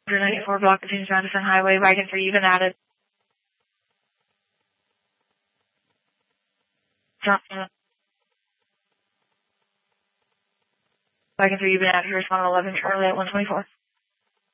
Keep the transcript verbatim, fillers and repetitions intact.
ninety-four block continues Madison Highway. Wagon three, you've been added. Wagon three, you've been added. Respond eleven Charlie at one twenty-four.